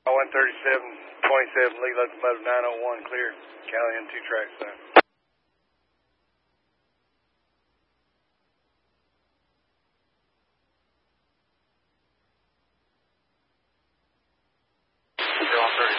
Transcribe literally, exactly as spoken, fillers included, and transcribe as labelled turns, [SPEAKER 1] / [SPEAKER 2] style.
[SPEAKER 1] one thirty-seven twenty-seven, lead locomotive nine oh one, clear. Cali in two tracks now.
[SPEAKER 2] one thirty-seven